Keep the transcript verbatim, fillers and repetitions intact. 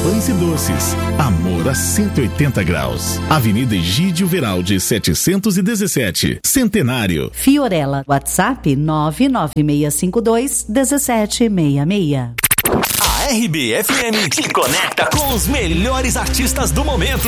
pães e doces. Amor a cento e oitenta graus. Avenida Egídio Veraldi, setecentos e dezessete. Centenário. Fiorella. WhatsApp nove nove seis cinco dois um sete seis seis. A R B F M te conecta com os melhores artistas do momento.